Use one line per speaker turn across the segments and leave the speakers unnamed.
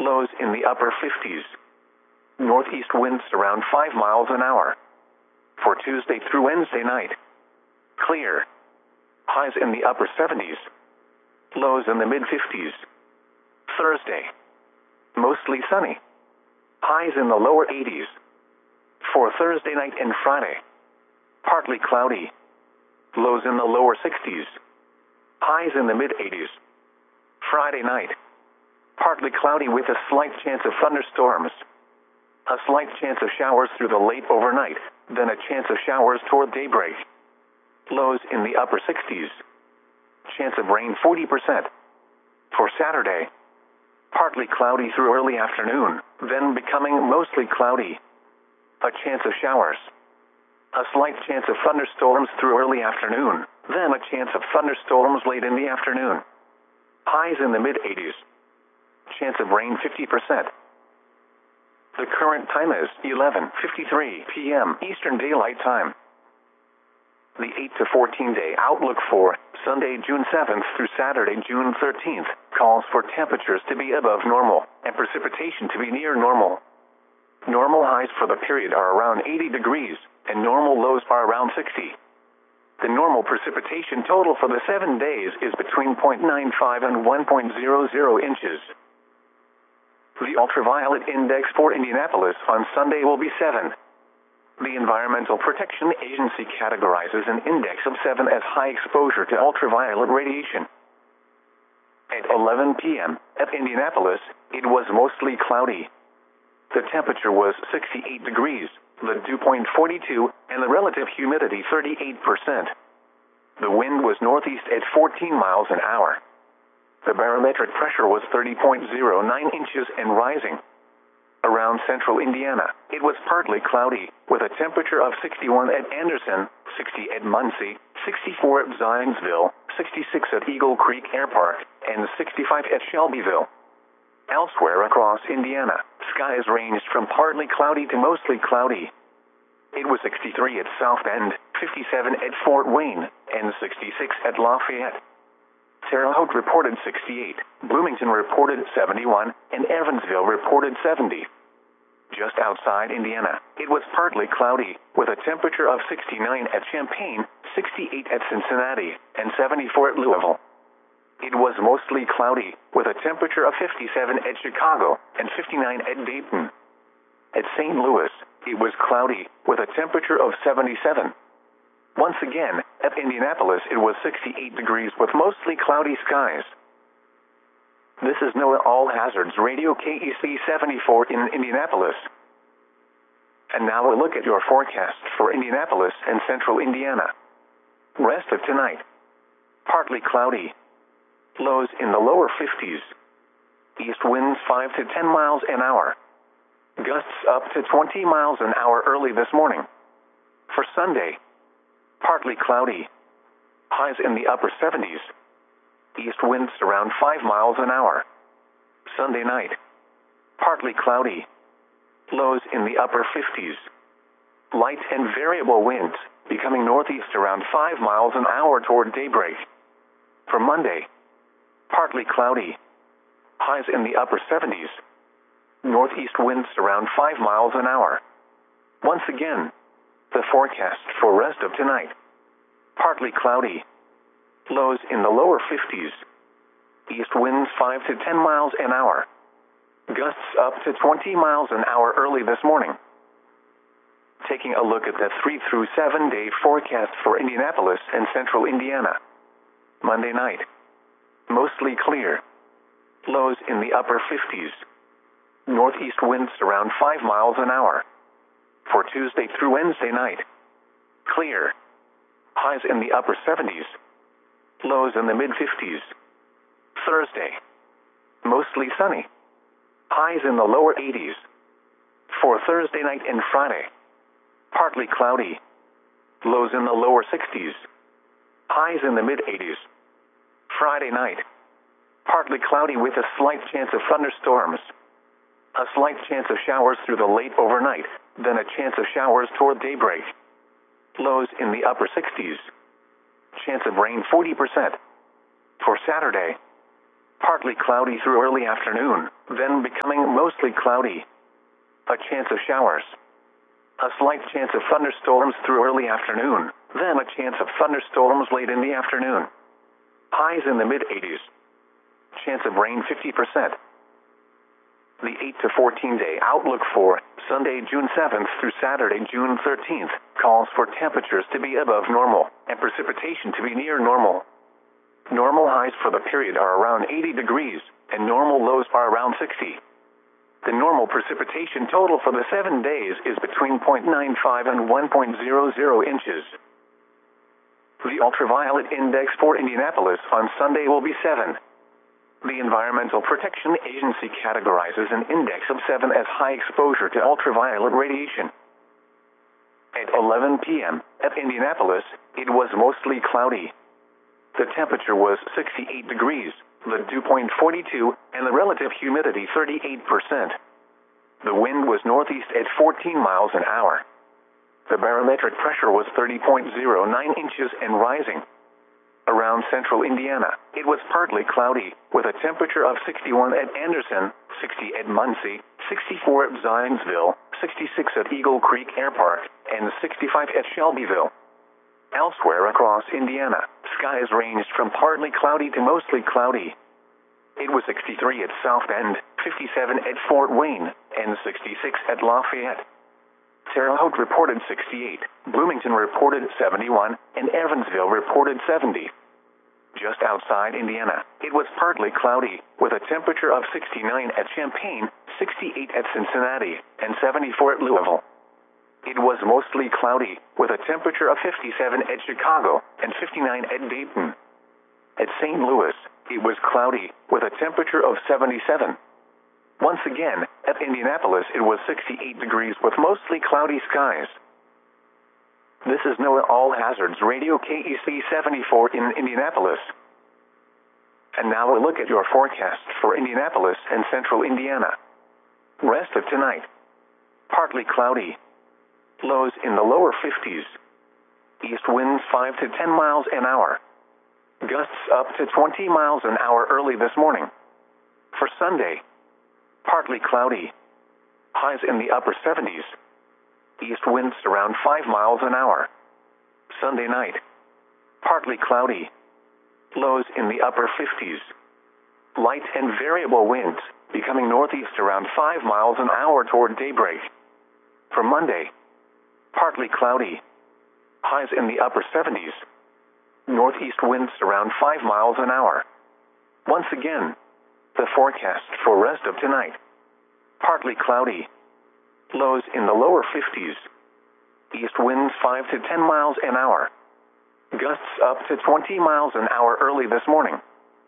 Lows in the upper 50s. Northeast winds around 5 miles an hour. For Tuesday through Wednesday night. Clear. Highs in the upper 70s. Lows in the mid-50s. Thursday. Mostly sunny. Highs in the lower 80s. For Thursday night and Friday. Partly cloudy. Lows in the lower 60s. Highs in the mid-80s. Friday night. Partly cloudy with a slight chance of thunderstorms. A slight chance of showers through the late overnight, then a chance of showers toward daybreak. Lows in the upper 60s. Chance of rain 40%. For Saturday. Partly cloudy through early afternoon, then becoming mostly cloudy. A chance of showers. A slight chance of thunderstorms through early afternoon, then a chance of thunderstorms late in the afternoon. Highs in the mid-80s. Chance of rain 50%. The current time is 11:53 p.m. Eastern Daylight Time. The 8 to 14 day outlook for Sunday, June 7th through Saturday, June 13th, calls for temperatures to be above normal and precipitation to be near normal. Normal highs for the period are around 80 degrees, and normal lows are around 60. The normal precipitation total for the 7 days is between 0.95 and 1.00 inches. The ultraviolet index for Indianapolis on Sunday will be 7. The Environmental Protection Agency categorizes an index of 7 as high exposure to ultraviolet radiation. At 11 p.m. at Indianapolis, it was mostly cloudy. The temperature was 68 degrees, the dew point 42, and the relative humidity 38%. The wind was northeast at 14 miles an hour. The barometric pressure was 30.09 inches and rising. Around central Indiana, it was partly cloudy, with a temperature of 61 at Anderson, 60 at Muncie, 64 at Zionsville, 66 at Eagle Creek Air Park, and 65 at Shelbyville. Elsewhere across Indiana, skies ranged from partly cloudy to mostly cloudy. It was 63 at South Bend, 57 at Fort Wayne, and 66 at Lafayette. Terre Haute reported 68, Bloomington reported 71, and Evansville reported 70. Just outside Indiana, it was partly cloudy, with a temperature of 69 at Champaign, 68 at Cincinnati, and 74 at Louisville. It was mostly cloudy, with a temperature of 57 at Chicago, and 59 at Dayton. At St. Louis, it was cloudy, with a temperature of 77. Once again, at Indianapolis it was 68 degrees with mostly cloudy skies. This is NOAA All Hazards Radio KEC 74 in Indianapolis. And now a look at your forecast for Indianapolis and central Indiana. Rest of tonight. Partly cloudy. Lows in the lower 50s. East winds 5 to 10 miles an hour. Gusts up to 20 miles an hour early this morning. For Sunday. Partly cloudy. Highs in the upper 70s. East winds around 5 miles an hour. Sunday night. Partly cloudy. Lows in the upper 50s. Light and variable winds, becoming northeast around 5 miles an hour toward daybreak. For Monday. Partly cloudy. Highs in the upper 70s. Northeast winds around 5 miles an hour. Once again, the forecast for rest of tonight. Partly cloudy. Lows in the lower 50s. East winds 5 to 10 miles an hour. Gusts up to 20 miles an hour early this morning. Taking a look at the 3 through 7 day forecast for Indianapolis and central Indiana. Monday night. Mostly clear. Lows in the upper 50s. Northeast winds around 5 miles an hour. For Tuesday through Wednesday night. Clear. Highs in the upper 70s. Lows in the mid-50s. Thursday. Mostly sunny. Highs in the lower 80s. For Thursday night and Friday. Partly cloudy. Lows in the lower 60s. Highs in the mid-80s. Friday night. Partly cloudy with a slight chance of thunderstorms. A slight chance of showers through the late overnight, then a chance of showers toward daybreak. Lows in the upper 60s. Chance of rain 40%. For Saturday. Partly cloudy through early afternoon, then becoming mostly cloudy. A chance of showers. A slight chance of thunderstorms through early afternoon, then a chance of thunderstorms late in the afternoon. Highs in the mid-80s. Chance of rain 50%. The 8 to 14 day outlook for Sunday, June 7th through Saturday, June 13th, calls for temperatures to be above normal and precipitation to be near normal. Normal highs for the period are around 80 degrees, and normal lows are around 60. The normal precipitation total for the 7 days is between 0.95 and 1.00 inches. The ultraviolet index for Indianapolis on Sunday will be 7. The Environmental Protection Agency categorizes an index of 7 as high exposure to ultraviolet radiation. At 11 p.m. at Indianapolis, it was mostly cloudy. The temperature was 68 degrees, the dew point 42, and the relative humidity 38%. The wind was northeast at 14 miles an hour. The barometric pressure was 30.09 inches and rising. Around central Indiana, it was partly cloudy, with a temperature of 61 at Anderson, 60 at Muncie, 64 at Zionsville, 66 at Eagle Creek Air Park, and 65 at Shelbyville. Elsewhere across Indiana, skies ranged from partly cloudy to mostly cloudy. It was 63 at South Bend, 57 at Fort Wayne, and 66 at Lafayette. Terre Haute reported 68, Bloomington reported 71, and Evansville reported 70. Just outside Indiana, it was partly cloudy, with a temperature of 69 at Champaign, 68 at Cincinnati, and 74 at Louisville. It was mostly cloudy, with a temperature of 57 at Chicago, and 59 at Dayton. At St. Louis, it was cloudy, with a temperature of 77. Once again, at Indianapolis it was 68 degrees with mostly cloudy skies. This is NOAA All Hazards Radio KEC 74 in Indianapolis. And now a look at your forecast for Indianapolis and central Indiana. Rest of tonight. Partly cloudy. Lows in the lower 50s. East winds 5 to 10 miles an hour. Gusts up to 20 miles an hour early this morning. For Sunday, partly cloudy. Highs in the upper 70s. East winds around 5 miles an hour. Sunday night, partly cloudy. Lows in the upper 50s. Light and variable winds, becoming northeast around 5 miles an hour toward daybreak. For Monday, partly cloudy. Highs in the upper 70s. Northeast winds around 5 miles an hour. Once again, the forecast for rest of tonight. Partly cloudy. Lows in the lower 50s. East winds 5 to 10 miles an hour. Gusts up to 20 miles an hour early this morning.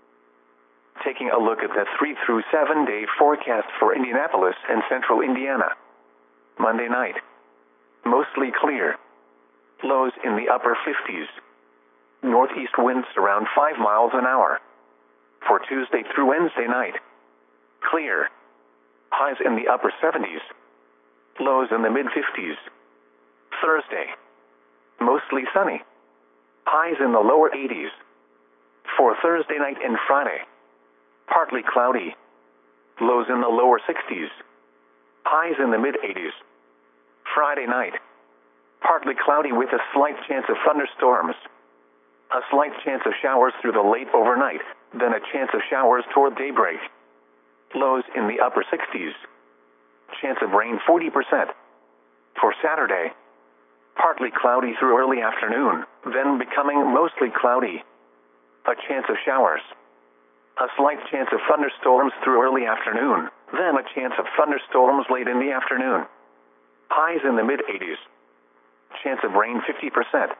Taking a look at the 3 through 7 day forecast for Indianapolis and central Indiana. Monday night. Mostly clear. Lows in the upper 50s. Northeast winds around 5 miles an hour. For Tuesday through Wednesday night. Clear. Highs in the upper 70s. Lows in the mid-50s. Thursday. Mostly sunny. Highs in the lower 80s. For Thursday night and Friday. Partly cloudy. Lows in the lower 60s. Highs in the mid-80s. Friday night. Partly cloudy with a slight chance of thunderstorms. A slight chance of showers through the late overnight, then a chance of showers toward daybreak. Lows in the upper 60s. Chance of rain 40%. For Saturday, partly cloudy through early afternoon, then becoming mostly cloudy. A chance of showers. A slight chance of thunderstorms through early afternoon, then a chance of thunderstorms late in the afternoon. Highs in the mid-80s. Chance of rain 50%.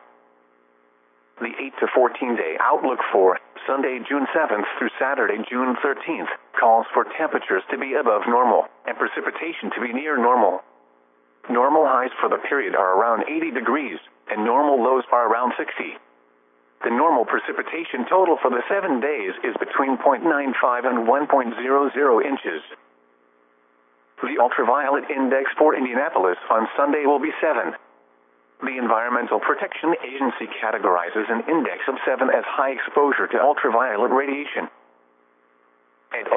The 8 to 14 day outlook for Sunday, June 7th through Saturday, June 13th, calls for temperatures to be above normal and precipitation to be near normal. Normal highs for the period are around 80 degrees, and normal lows are around 60. The normal precipitation total for the 7 days is between 0.95 and 1.00 inches. The ultraviolet index for Indianapolis on Sunday will be 7. The Environmental Protection Agency categorizes an index of 7 as high exposure to ultraviolet radiation.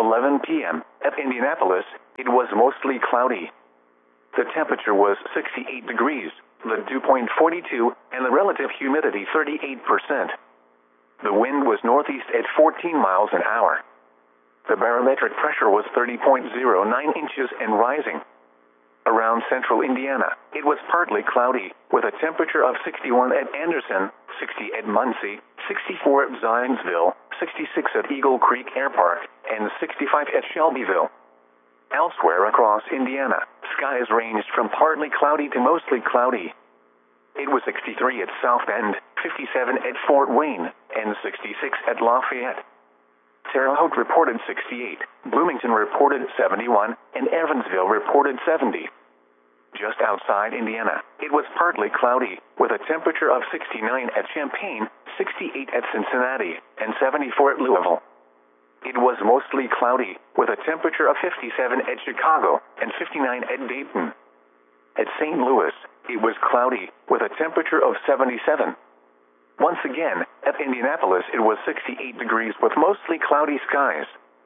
11 p.m. at Indianapolis, it was mostly cloudy. The temperature was 68 degrees, the dew point 42, and the relative humidity 38%. The wind was northeast at 14 miles an hour. The barometric pressure was 30.09 inches and rising. Around central Indiana, it was partly cloudy, with a temperature of 61 at Anderson, 60 at Muncie, 64 at Zionsville, 66 at Eagle Creek Air Park, and 65 at Shelbyville. Elsewhere across Indiana, skies ranged from partly cloudy to mostly cloudy. It was 63 at South Bend, 57 at Fort Wayne, and 66 at Lafayette. Terre Haute reported 68, Bloomington reported 71, and Evansville reported 70. Just outside Indiana, it was partly cloudy, with a temperature of 69 at Champaign, 68 at Cincinnati, and 74 at Louisville. It was mostly cloudy, with a temperature of 57 at Chicago, and 59 at Dayton. At St. Louis, it was cloudy, with a temperature of 77. Once again, at Indianapolis it was 68 degrees with mostly cloudy skies.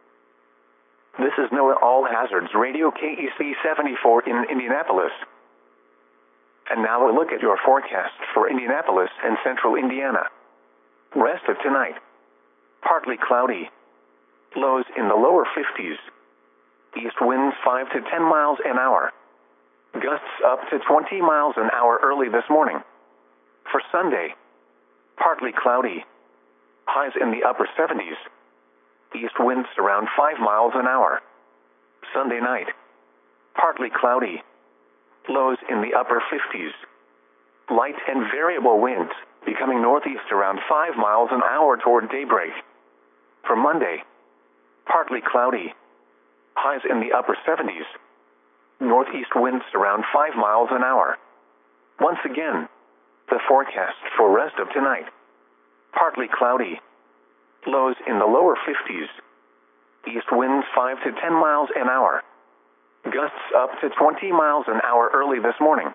This is NOAA All Hazards Radio KEC 74 in Indianapolis. And now a look at your forecast for Indianapolis and central Indiana. Rest of tonight. Partly cloudy. Lows in the lower 50s. East winds 5 to 10 miles an hour. Gusts up to 20 miles an hour early this morning. For Sunday, partly cloudy. Highs in the upper 70s. East winds around 5 miles an hour. Sunday night, partly cloudy. Lows in the upper 50s. Light and variable winds, becoming northeast around 5 miles an hour toward daybreak. For Monday, partly cloudy. Highs in the upper 70s. Northeast winds around 5 miles an hour. Once again, the forecast for rest of tonight. Partly cloudy. Lows in the lower 50s. East winds 5 to 10 miles an hour. Gusts up to 20 miles an hour early this morning.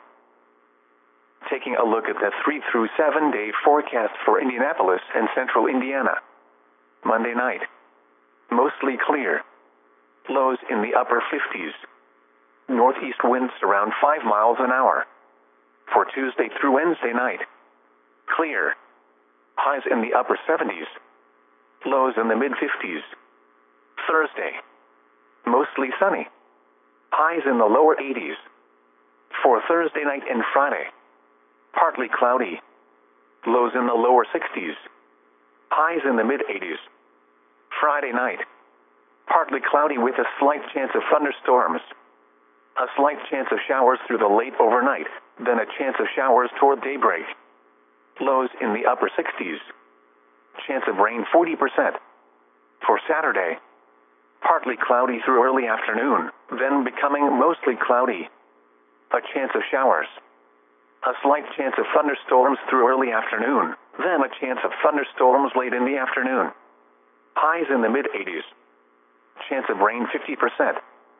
Taking a look at the 3 through 7 day forecast for Indianapolis and central Indiana. Monday night, mostly clear. Lows in the upper 50s. Northeast winds around 5 miles an hour. For Tuesday through Wednesday night, clear. Highs in the upper 70s. Lows in the mid-50s. Thursday, mostly sunny. Highs in the lower 80s. For Thursday night and Friday, partly cloudy. Lows in the lower 60s. Highs in the mid-80s. Friday night, partly cloudy with a slight chance of thunderstorms. A slight chance of showers through the late overnight, then a chance of showers toward daybreak. Lows in the upper 60s. Chance of rain 40%. For Saturday, partly cloudy through early afternoon, then becoming mostly cloudy. A chance of showers. A slight chance of thunderstorms through early afternoon, then a chance of thunderstorms late in the afternoon. Highs in the mid-80s. Chance of rain 50%.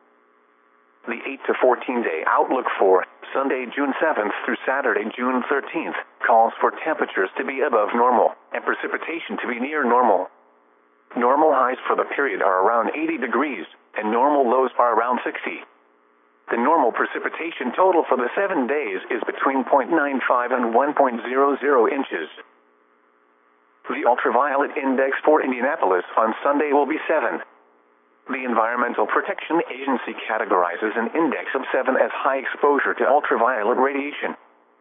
The 8 to 14 day outlook for Sunday, June 7th through Saturday, June 13th, calls for temperatures to be above normal and precipitation to be near normal. Normal highs for the period are around 80 degrees, and normal lows are around 60. The normal precipitation total for the 7 days is between 0.95 and 1.00 inches. The ultraviolet index for Indianapolis on Sunday will be 7. The Environmental Protection Agency categorizes an index of 7 as high exposure to ultraviolet radiation.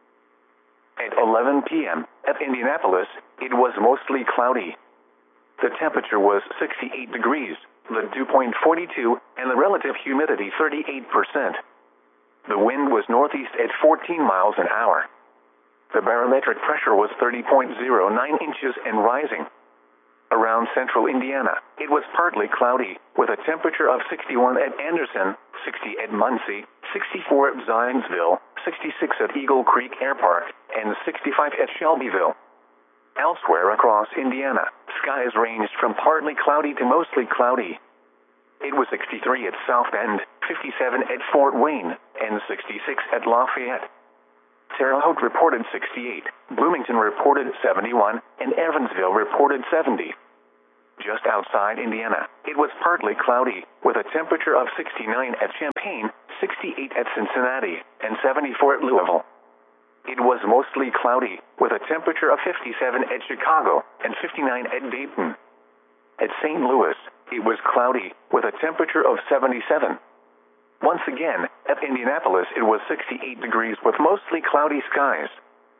At 11 p.m. at Indianapolis, it was mostly cloudy. The temperature was 68 degrees, the dew point 42, and the relative humidity 38%. The wind was northeast at 14 miles an hour. The barometric pressure was 30.09 inches and rising. Around central Indiana, it was partly cloudy, with a temperature of 61 at Anderson, 60 at Muncie, 64 at Zionsville, 66 at Eagle Creek Air Park, and 65 at Shelbyville. Elsewhere across Indiana, skies ranged from partly cloudy to mostly cloudy. It was 63 at South Bend, 57 at Fort Wayne, and 66 at Lafayette. Terre Haute reported 68, Bloomington reported 71, and Evansville reported 70. Just outside Indiana, it was partly cloudy, with a temperature of 69 at Champaign, 68 at Cincinnati, and 74 at Louisville. It was mostly cloudy, with a temperature of 57 at Chicago, and 59 at Dayton. At St. Louis, it was cloudy, with a temperature of 77. Once again, at Indianapolis it was 68 degrees with mostly cloudy skies.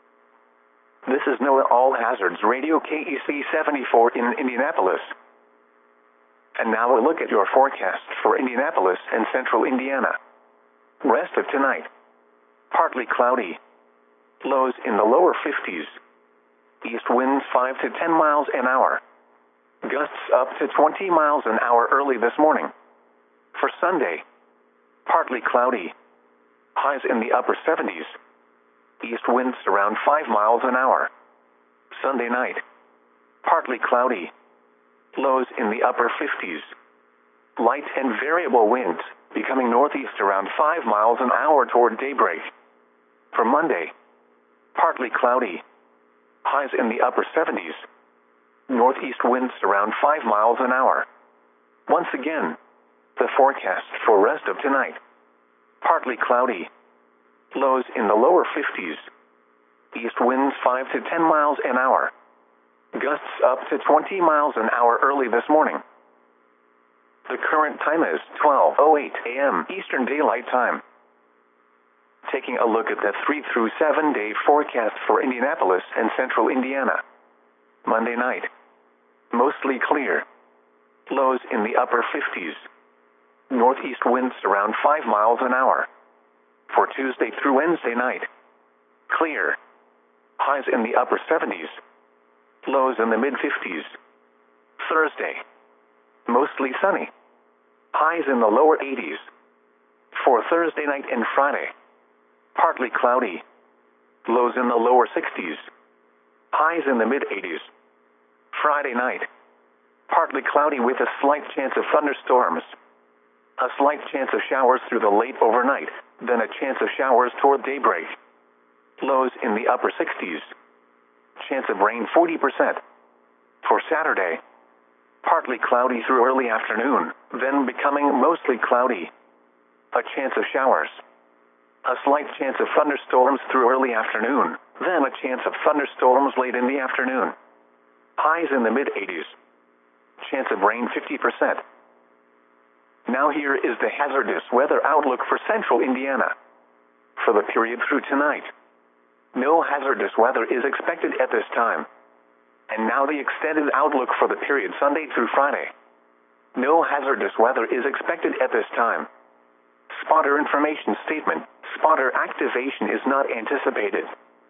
This is NOAA All Hazards Radio KEC 74 in Indianapolis. And now a look at your forecast for Indianapolis and central Indiana. Rest of tonight. Partly cloudy. Lows in the lower 50s. East winds 5 to 10 miles an hour. Gusts up to 20 miles an hour early this morning. For Sunday, partly cloudy. Highs in the upper 70s. East winds around 5 miles an hour. Sunday night, partly cloudy. Lows in the upper 50s. Light and variable winds, becoming northeast around 5 miles an hour toward daybreak. For Monday, partly cloudy. Highs in the upper 70s. Northeast winds around 5 miles an hour. Once again, the forecast for rest of tonight. Partly cloudy. Lows in the lower 50s. East winds 5 to 10 miles an hour. Gusts up to 20 miles an hour early this morning. The current time is 12:08 a.m. Eastern Daylight Time. Taking a look at the 3 through 7 day forecast for Indianapolis and central Indiana. Monday night. Mostly clear. Lows in the upper 50s. Northeast winds around 5 miles an hour. For Tuesday through Wednesday night. Clear. Highs in the upper 70s. Lows in the mid-50s. Thursday. Mostly sunny. Highs in the lower 80s. For Thursday night and Friday. Partly cloudy. Lows in the lower 60s. Highs in the mid-80s. Friday night. Partly cloudy with a slight chance of thunderstorms. A slight chance of showers through the late overnight, then a chance of showers toward daybreak. Lows in the upper 60s. Chance of rain 40%. For Saturday, partly cloudy through early afternoon, then becoming mostly cloudy. A chance of showers. A slight chance of thunderstorms through early afternoon, then a chance of thunderstorms late in the afternoon. Highs in the mid-80s. Chance of rain 50%. Now here is the hazardous weather outlook for central Indiana. For the period through tonight, no hazardous weather is expected at this time. And now the extended outlook for the period Sunday through Friday. No hazardous weather is expected at this time. Spotter information statement. Spotter activation is not anticipated.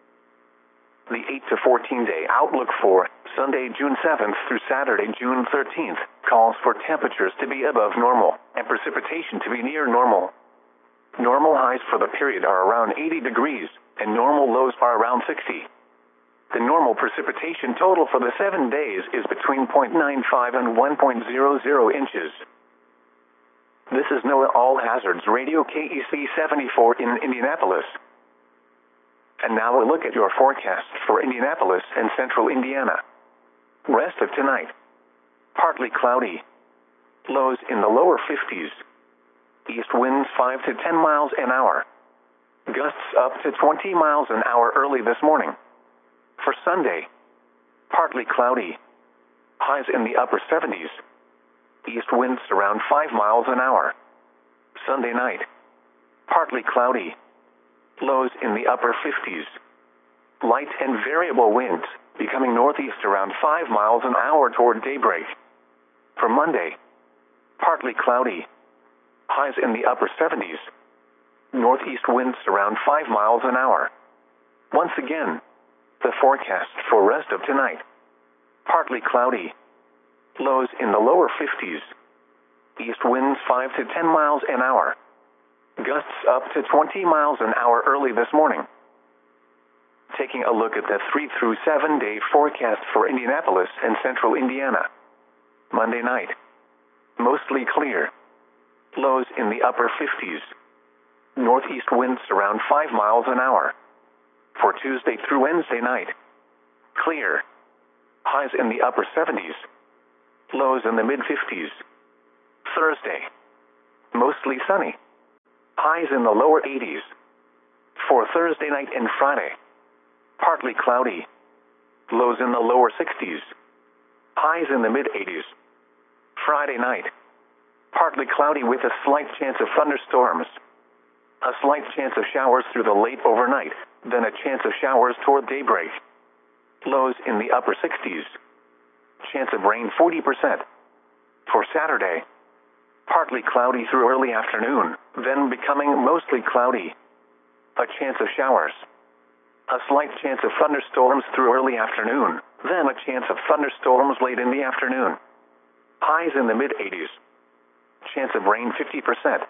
The 8 to 14 day outlook for Sunday, June 7th through Saturday, June 13th calls for temperatures to be above normal and precipitation to be near normal. Normal highs for the period are around 80 degrees and normal lows are around 60. The normal precipitation total for the 7 days is between 0.95 and 1.00 inches. This is NOAA All Hazards Radio KEC 74 in Indianapolis. And now a look at your forecast for Indianapolis and central Indiana. Rest of tonight. Partly cloudy. Lows in the lower 50s. East winds 5 to 10 miles an hour. Gusts up to 20 miles an hour early this morning. For Sunday, partly cloudy. Highs in the upper 70s. East winds around 5 miles an hour. Sunday night, partly cloudy. Lows in the upper 50s. Light and variable winds, becoming northeast around 5 miles an hour toward daybreak. For Monday, partly cloudy. Highs in the upper 70s. Northeast winds around 5 miles an hour. Once again, the forecast for rest of tonight. Partly cloudy. Lows in the lower 50s. East winds 5 to 10 miles an hour. Gusts up to 20 miles an hour early this morning. Taking a look at the 3 through 7 day forecast for Indianapolis and central Indiana. Monday night. Mostly clear. Lows in the upper 50s. Northeast winds around 5 miles an hour. For Tuesday through Wednesday night. Clear. Highs in the upper 70s. Lows in the mid-50s. Thursday, mostly sunny. Highs in the lower 80s. For Thursday night and Friday, partly cloudy. Lows in the lower 60s. Highs in the mid-80s. Friday night, partly cloudy with a slight chance of thunderstorms. A slight chance of showers through the late overnight, then a chance of showers toward daybreak. Lows in the upper 60s. Chance of rain 40%. For Saturday, partly cloudy through early afternoon, then becoming mostly cloudy. A chance of showers. A slight chance of thunderstorms through early afternoon, then a chance of thunderstorms late in the afternoon. Highs in the mid-80s. Chance of rain 50%.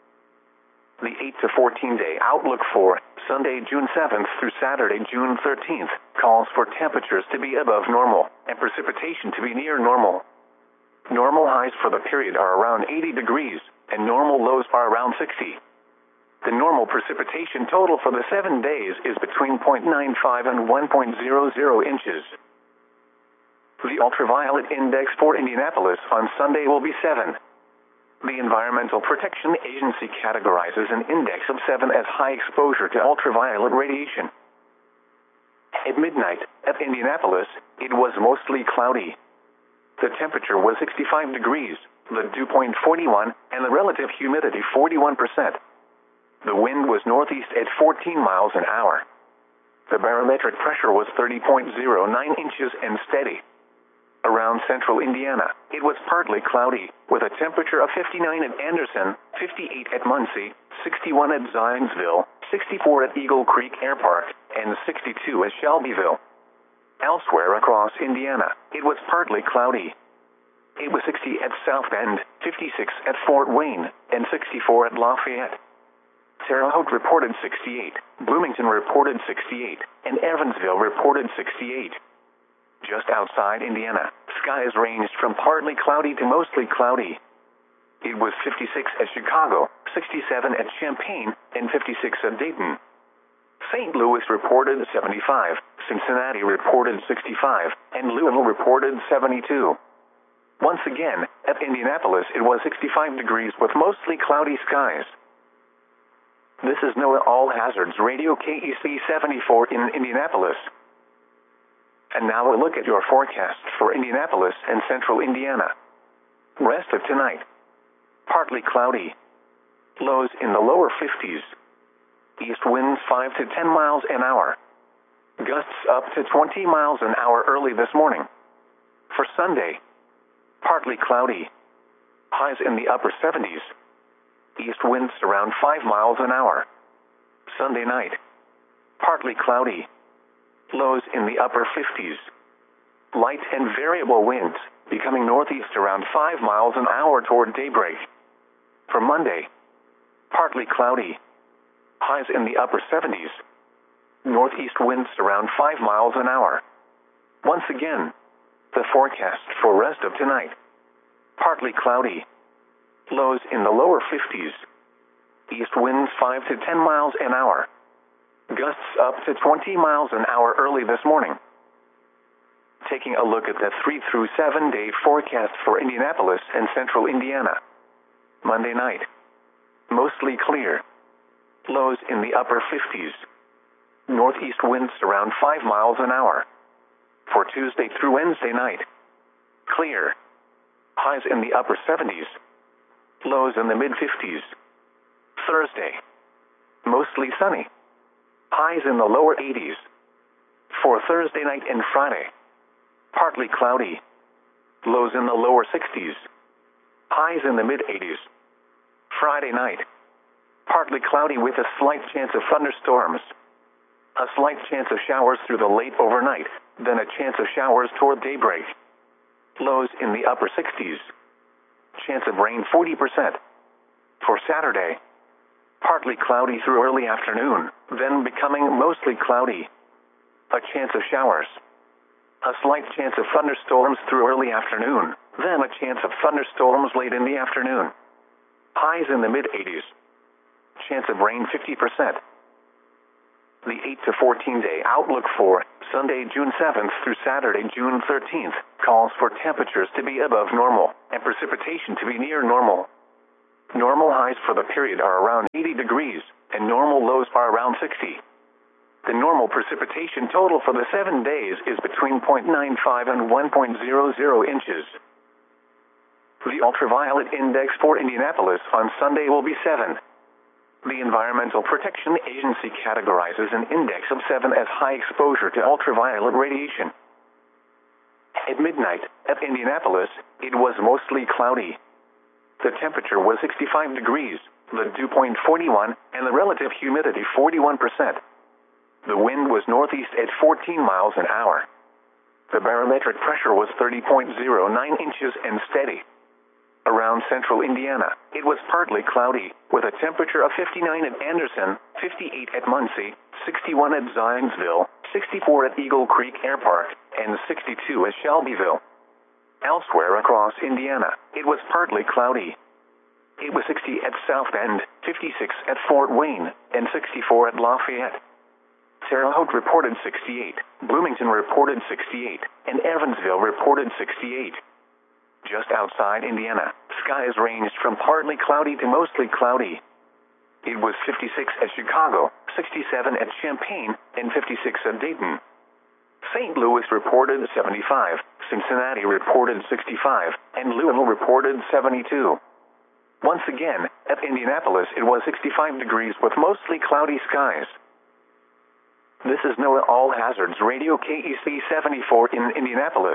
The 8 to 14 day outlook for Sunday, June 7th through Saturday, June 13th calls for temperatures to be above normal and precipitation to be near normal. Normal highs for the period are around 80 degrees and normal lows are around 60. The normal precipitation total for the 7 days is between 0.95 and 1.00 inches. The ultraviolet index for Indianapolis on Sunday will be 7. The Environmental Protection Agency categorizes an index of 7 as high exposure to ultraviolet radiation. At midnight, at Indianapolis, it was mostly cloudy. The temperature was 65 degrees, the dew point 41, and the relative humidity 41%. The wind was northeast at 14 miles an hour. The barometric pressure was 30.09 inches and steady. Around central Indiana, it was partly cloudy, with a temperature of 59 at Anderson, 58 at Muncie, 61 at Zionsville, 64 at Eagle Creek Air Park, and 62 at Shelbyville. Elsewhere across Indiana, it was partly cloudy. It was 60 at South Bend, 56 at Fort Wayne, and 64 at Lafayette. Terre Haute reported 68, Bloomington reported 68, and Evansville reported 68. Just outside Indiana, skies ranged from partly cloudy to mostly cloudy. It was 56 at Chicago, 67 at Champaign, and 56 at Dayton. St. Louis reported 75, Cincinnati reported 65, and Louisville reported 72. Once again, at Indianapolis it was 65 degrees with mostly cloudy skies. This is NOAA All Hazards Radio KEC 74 in Indianapolis. And now a look at your forecast for Indianapolis and central Indiana. Rest of tonight. Partly cloudy. Lows in the lower 50s. East winds 5 to 10 miles an hour. Gusts up to 20 miles an hour early this morning. For Sunday, partly cloudy. Highs in the upper 70s. East winds around 5 miles an hour. Sunday night, partly cloudy. Lows in the upper 50s. Light and variable winds, becoming northeast around 5 miles an hour toward daybreak. For Monday, partly cloudy. Highs in the upper 70s. Northeast winds around 5 miles an hour. Once again, the forecast for rest of tonight. Partly cloudy. Lows in the lower 50s. East winds 5 to 10 miles an hour. Gusts up to 20 miles an hour early this morning. Taking a look at the 3 through 7 day forecast for Indianapolis and central Indiana. Monday night, mostly clear. Lows in the upper 50s. Northeast winds around 5 miles an hour. For Tuesday through Wednesday night, clear. Highs in the upper 70s. Lows in the mid-50s. Thursday, mostly sunny. Highs in the lower 80s. For Thursday night and Friday, partly cloudy. Lows in the lower 60s. Highs in the mid-80s. Friday night, partly cloudy with a slight chance of thunderstorms. A slight chance of showers through the late overnight, then a chance of showers toward daybreak. Lows in the upper 60s. Chance of rain 40%. For Saturday, partly cloudy through early afternoon, then becoming mostly cloudy. A chance of showers. A slight chance of thunderstorms through early afternoon, then a chance of thunderstorms late in the afternoon. Highs in the mid-80s. Chance of rain 50%. The 8 to 14 day outlook for Sunday, June 7th through Saturday, June 13th, calls for temperatures to be above normal and precipitation to be near normal. Normal highs for the period are around 80 degrees, and normal lows are around 60. The normal precipitation total for the 7 days is between 0.95 and 1.00 inches. The ultraviolet index for Indianapolis on Sunday will be 7. The Environmental Protection Agency categorizes an index of 7 as high exposure to ultraviolet radiation. At midnight, at Indianapolis, it was mostly cloudy. The temperature was 65 degrees, the dew point 41, and the relative humidity 41%. The wind was northeast at 14 miles an hour. The barometric pressure was 30.09 inches and steady. Around central Indiana, it was partly cloudy, with a temperature of 59 at Anderson, 58 at Muncie, 61 at Zionsville, 64 at Eagle Creek Air Park, and 62 at Shelbyville. Elsewhere across Indiana, it was partly cloudy. It was 60 at South Bend, 56 at Fort Wayne, and 64 at Lafayette. Terre Haute reported 68, Bloomington reported 68, and Evansville reported 68. Just outside Indiana, skies ranged from partly cloudy to mostly cloudy. It was 56 at Chicago, 67 at Champaign, and 56 at Dayton. St. Louis reported 75, Cincinnati reported 65, and Louisville reported 72. Once again, at Indianapolis it was 65 degrees with mostly cloudy skies. This is NOAA All Hazards Radio KEC 74 in Indianapolis.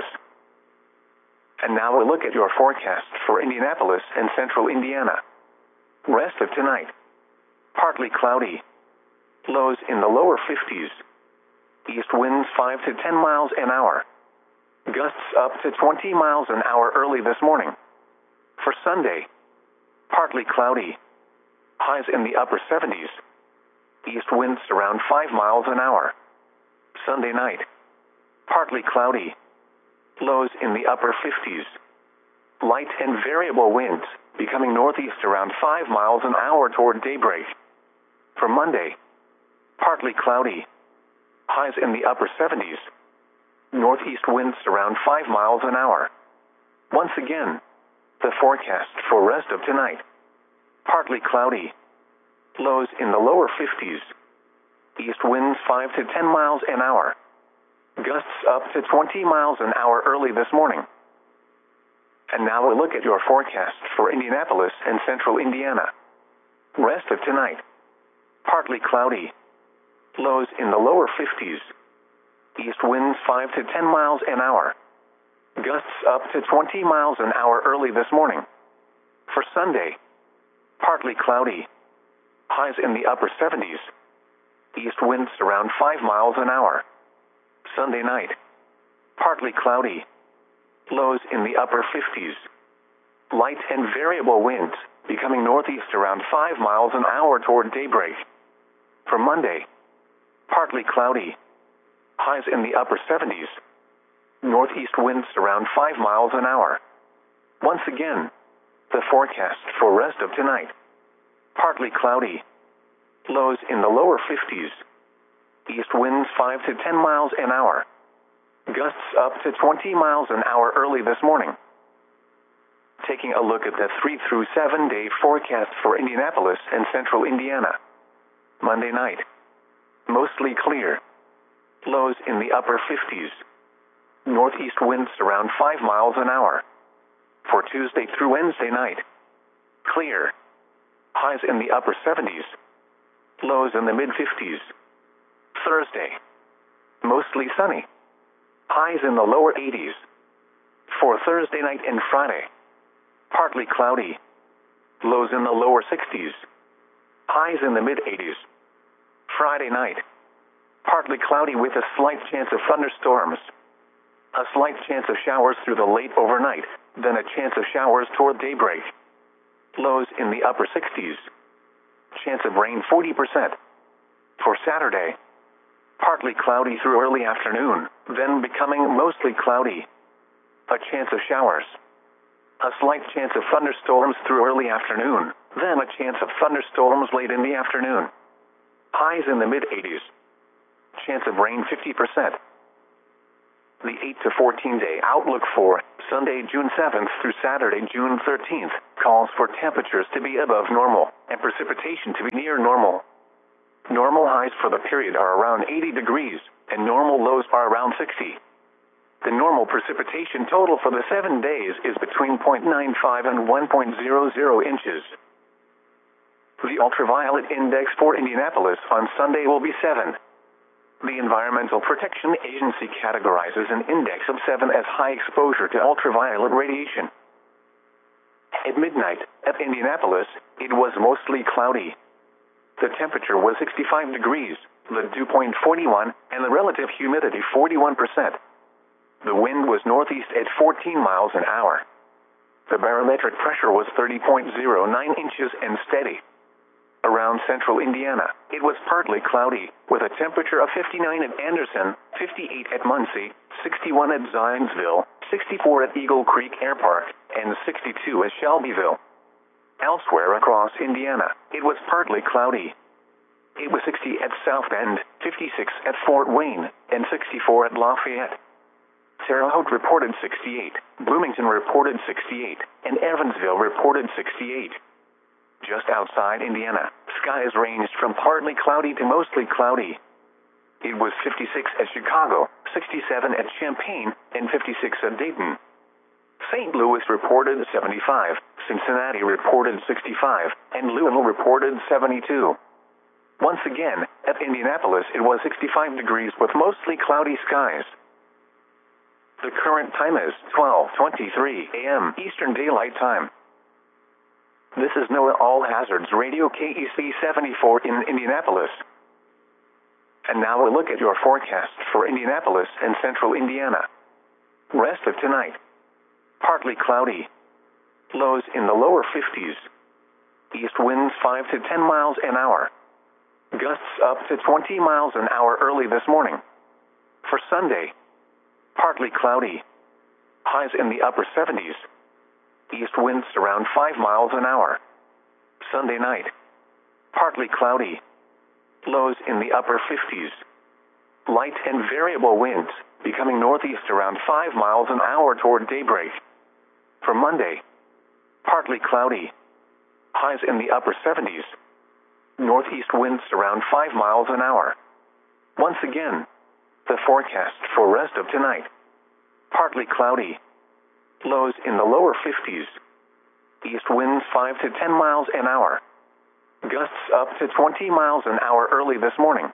And now a look at your forecast for Indianapolis and central Indiana. Rest of tonight. Partly cloudy. Lows in the lower 50s. East winds 5 to 10 miles an hour. Gusts up to 20 miles an hour early this morning. For Sunday, partly cloudy. Highs in the upper 70s. East winds around 5 miles an hour. Sunday night, partly cloudy. Lows in the upper 50s. Light and variable winds, becoming northeast around 5 miles an hour toward daybreak. For Monday, partly cloudy. Highs in the upper 70s. Northeast winds around 5 miles an hour. Once again, the forecast for rest of tonight. Partly cloudy. Lows in the lower 50s. East winds 5 to 10 miles an hour. Gusts up to 20 miles an hour early this morning. And now a look at your forecast for Indianapolis and central Indiana. Rest of tonight. Partly cloudy. Lows in the lower 50s. East winds 5 to 10 miles an hour. Gusts up to 20 miles an hour early this morning. For Sunday, partly cloudy. Highs in the upper 70s. East winds around 5 miles an hour. Sunday night, partly cloudy. Lows in the upper 50s. Light and variable winds, becoming northeast around 5 miles an hour toward daybreak. For Monday, partly cloudy. Highs in the upper 70s. Northeast winds around 5 miles an hour. Once again, the forecast for rest of tonight. Partly cloudy. Lows in the lower 50s. East winds 5 to 10 miles an hour. Gusts up to 20 miles an hour early this morning. Taking a look at the 3 through 7 day forecast for Indianapolis and central Indiana. Monday night, mostly clear. Lows in the upper 50s. Northeast winds around 5 miles an hour. For Tuesday through Wednesday night, clear. Highs in the upper 70s. Lows in the mid-50s. Thursday, mostly sunny. Highs in the lower 80s. For Thursday night and Friday, partly cloudy. Lows in the lower 60s. Highs in the mid-80s. Friday night, partly cloudy with a slight chance of thunderstorms. A slight chance of showers through the late overnight, then a chance of showers toward daybreak. Lows in the upper 60s. Chance of rain 40%. For Saturday, partly cloudy through early afternoon, then becoming mostly cloudy. A chance of showers. A slight chance of thunderstorms through early afternoon, then a chance of thunderstorms late in the afternoon. Highs in the mid-80s. Chance of rain 50%. The 8 to 14-day outlook for Sunday, June 7th through Saturday, June 13th, calls for temperatures to be above normal and precipitation to be near normal. Normal highs for the period are around 80 degrees, and normal lows are around 60. The normal precipitation total for the 7 days is between 0.95 and 1.00 inches. The ultraviolet index for Indianapolis on Sunday will be 7. The Environmental Protection Agency categorizes an index of 7 as high exposure to ultraviolet radiation. At midnight, at Indianapolis, it was mostly cloudy. The temperature was 65 degrees, the dew point 41, and the relative humidity 41%. The wind was northeast at 14 miles an hour. The barometric pressure was 30.09 inches and steady. Around central Indiana, it was partly cloudy, with a temperature of 59 at Anderson, 58 at Muncie, 61 at Zionsville, 64 at Eagle Creek Air Park, and 62 at Shelbyville. Elsewhere across Indiana, it was partly cloudy. It was 60 at South Bend, 56 at Fort Wayne, and 64 at Lafayette. Terre Haute reported 68, Bloomington reported 68, and Evansville reported 68. Just outside Indiana, skies ranged from partly cloudy to mostly cloudy. It was 56 at Chicago, 67 at Champaign, and 56 at Dayton. St. Louis reported 75, Cincinnati reported 65, and Louisville reported 72. Once again, at Indianapolis it was 65 degrees with mostly cloudy skies. The current time is 12:23 a.m. Eastern Daylight Time. This is NOAA All Hazards Radio KEC 74 in Indianapolis. And now a look at your forecast for Indianapolis and central Indiana. Rest of tonight. Partly cloudy. Lows in the lower 50s. East winds 5 to 10 miles an hour. Gusts up to 20 miles an hour early this morning. For Sunday, partly cloudy. Highs in the upper 70s. East winds around 5 miles an hour. Sunday night, partly cloudy. Lows in the upper 50s. Light and variable winds, becoming northeast around 5 miles an hour toward daybreak. For Monday, partly cloudy. Highs in the upper 70s. Northeast winds around 5 miles an hour. Once again, the forecast for rest of tonight. Partly cloudy. Lows in the lower 50s. East winds 5 to 10 miles an hour. Gusts up to 20 miles an hour early this morning.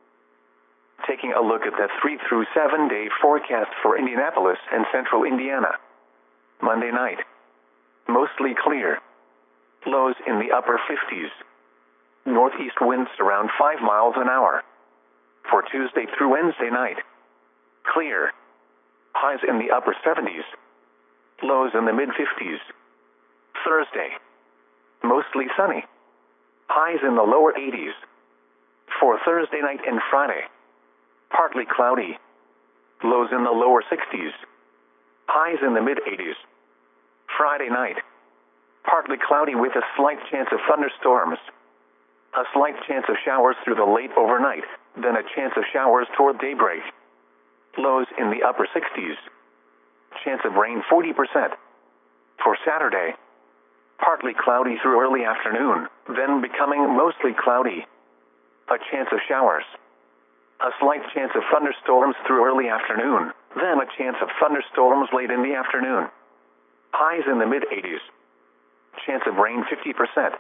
Taking a look at the 3 through 7 day forecast for Indianapolis and central Indiana. Monday night, mostly clear. Lows in the upper 50s. Northeast winds around 5 miles an hour. For Tuesday through Wednesday night, clear. Highs in the upper 70s. Lows in the mid-50s. Thursday, mostly sunny. Highs in the lower 80s. For Thursday night and Friday, partly cloudy. Lows in the lower 60s. Highs in the mid-80s. Friday night, partly cloudy with a slight chance of thunderstorms. A slight chance of showers through the late overnight, then a chance of showers toward daybreak. Lows in the upper 60s. Chance of rain 40%. For Saturday, partly cloudy through early afternoon, then becoming mostly cloudy. A chance of showers. A slight chance of thunderstorms through early afternoon, then a chance of thunderstorms late in the afternoon. Highs in the mid-80s. Chance of rain 50%.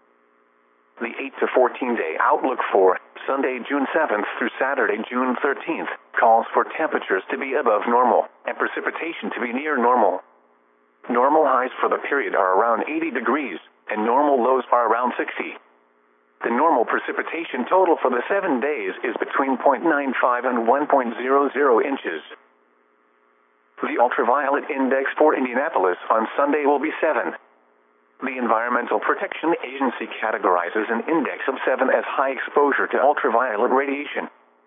The 8 to 14 day outlook for Sunday, June 7th through Saturday, June 13th, calls for temperatures to be above normal and precipitation to be near normal. Normal highs for the period are around 80 degrees, and normal lows are around 60. The normal precipitation total for the 7 days is between 0.95 and 1.00 inches. The ultraviolet index for Indianapolis on Sunday will be 7. The Environmental Protection Agency categorizes an index of 7 as high exposure to ultraviolet radiation.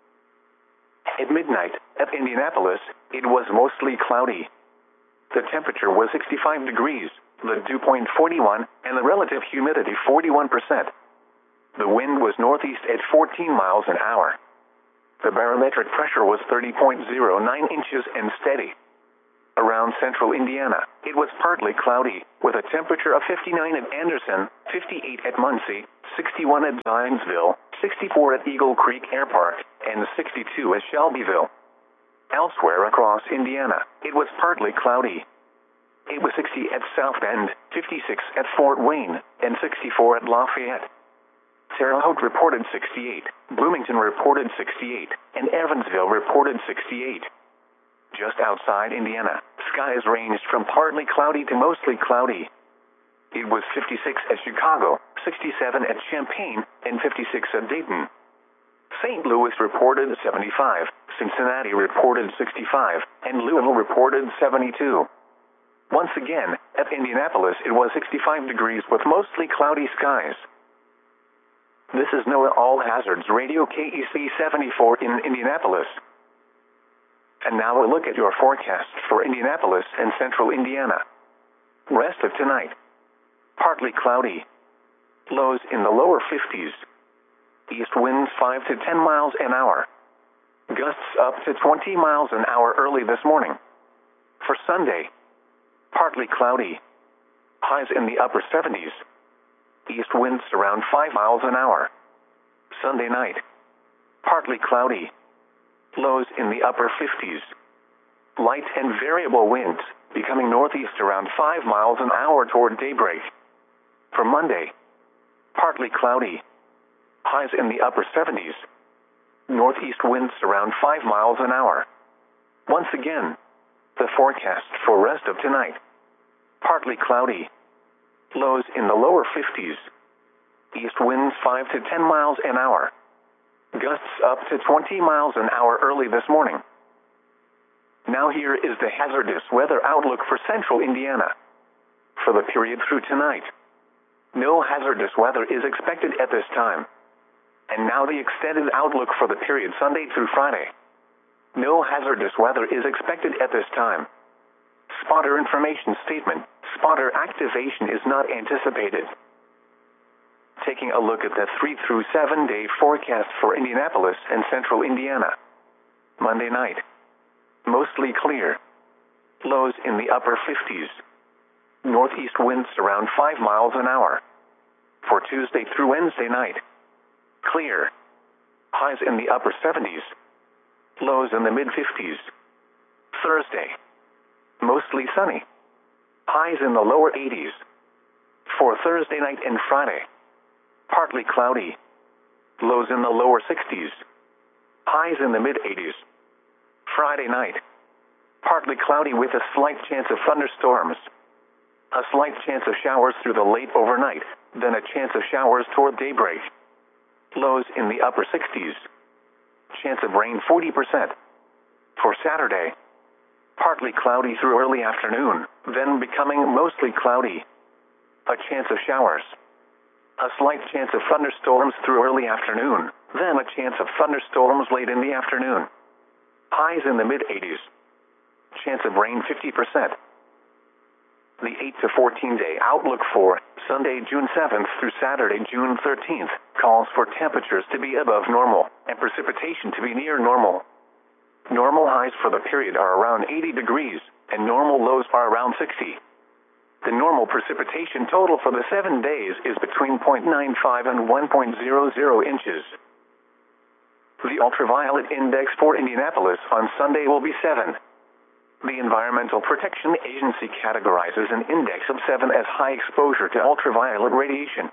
At midnight, at Indianapolis, it was mostly cloudy. The temperature was 65 degrees, the dew point 41, and the relative humidity 41%. The wind was northeast at 14 miles an hour. The barometric pressure was 30.09 inches and steady. Around central Indiana, it was partly cloudy, with a temperature of 59 at Anderson, 58 at Muncie, 61 at Zionsville, 64 at Eagle Creek Air Park, and 62 at Shelbyville. Elsewhere across Indiana, it was partly cloudy. It was 60 at South Bend, 56 at Fort Wayne, and 64 at Lafayette. Terre Haute reported 68, Bloomington reported 68, and Evansville reported 68. Just outside Indiana, skies ranged from partly cloudy to mostly cloudy. It was 56 at Chicago, 67 at Champaign, and 56 at Dayton. St. Louis reported 75, Cincinnati reported 65, and Louisville reported 72. Once again, at Indianapolis it was 65 degrees with mostly cloudy skies. This is NOAA All Hazards Radio KEC 74 in Indianapolis. And now a look at your forecast for Indianapolis and central Indiana. Rest of tonight. Partly cloudy. Lows in the lower 50s. East winds 5 to 10 miles an hour. Gusts up to 20 miles an hour early this morning. For Sunday, partly cloudy. Highs in the upper 70s. East winds around 5 miles an hour. Sunday night, partly cloudy. Lows in the upper 50s. Light and variable winds, becoming northeast around 5 miles an hour toward daybreak. For Monday, partly cloudy. Highs in the upper 70s. Northeast winds around 5 miles an hour. Once again, the forecast for rest of tonight. Partly cloudy. Lows in the lower 50s. East winds 5 to 10 miles an hour. Gusts up to 20 miles an hour early this morning. Now here is the hazardous weather outlook for central Indiana. For the period through tonight, no hazardous weather is expected at this time. And now the extended outlook for the period Sunday through Friday. No hazardous weather is expected at this time. Spotter information statement. Spotter activation is not anticipated. Taking a look at the 3 through 7 day forecast for Indianapolis and central Indiana. Monday night, mostly clear. Lows in the upper 50s. Northeast winds around 5 miles an hour. For Tuesday through Wednesday night, clear. Highs in the upper 70s. Lows in the mid 50s. Thursday, mostly sunny. Highs in the lower 80s. For Thursday night and Friday, partly cloudy. Lows in the lower 60s. Highs in the mid 80s. Friday night, partly cloudy with a slight chance of thunderstorms. A slight chance of showers through the late overnight, then a chance of showers toward daybreak. Lows in the upper 60s. Chance of rain 40%. For Saturday, partly cloudy through early afternoon, then becoming mostly cloudy. A chance of showers. A slight chance of thunderstorms through early afternoon, then a chance of thunderstorms late in the afternoon. Highs in the mid-80s. Chance of rain 50%. The 8 to 14 day outlook for Sunday, June 7th through Saturday, June 13th calls for temperatures to be above normal and precipitation to be near normal. Normal highs for the period are around 80 degrees and normal lows are around 60. The normal precipitation total for the 7 days is between 0.95 and 1.00 inches. The ultraviolet index for Indianapolis on Sunday will be 7. The Environmental Protection Agency categorizes an index of 7 as high exposure to ultraviolet radiation.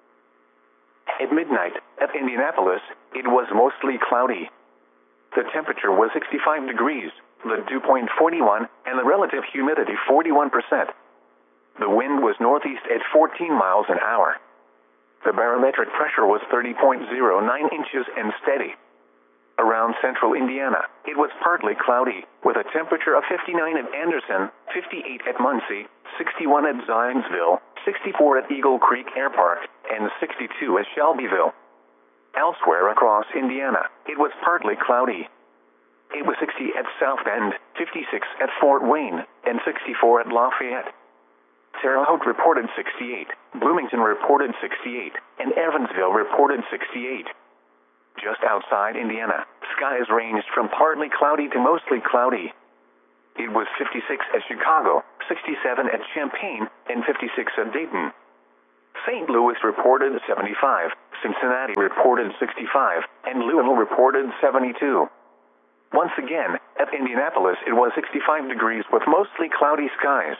At midnight, at Indianapolis, it was mostly cloudy. The temperature was 65 degrees, the dew point 41, and the relative humidity 41%. The wind was northeast at 14 miles an hour. The barometric pressure was 30.09 inches and steady. Around central Indiana, it was partly cloudy, with a temperature of 59 at Anderson, 58 at Muncie, 61 at Zionsville, 64 at Eagle Creek Air Park, and 62 at Shelbyville. Elsewhere across Indiana, it was partly cloudy. It was 60 at South Bend, 56 at Fort Wayne, and 64 at Lafayette. Terre Haute reported 68, Bloomington reported 68, and Evansville reported 68. Just outside Indiana, skies ranged from partly cloudy to mostly cloudy. It was 56 at Chicago, 67 at Champaign, and 56 at Dayton. St. Louis reported 75, Cincinnati reported 65, and Louisville reported 72. Once again, at Indianapolis it was 65 degrees with mostly cloudy skies.